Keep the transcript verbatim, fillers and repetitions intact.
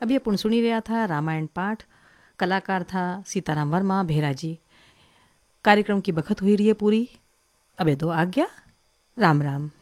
अभी अपन सुनी रहा था रामायण पाठ। कलाकार था सीताराम वर्मा भेराजी। कार्यक्रम की बखत हुई रही है पूरी। अबे दो आज्ञा। राम राम।